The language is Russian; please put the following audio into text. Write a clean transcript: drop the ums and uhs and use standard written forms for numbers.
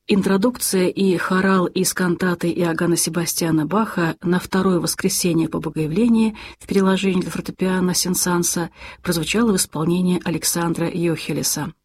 Интродукция и хорал из кантаты Иоганна Себастьяна Баха на второе воскресенье по Богоявлении в переложении для фортепиано Сен-Санса прозвучала в исполнении Александра Йохелеса.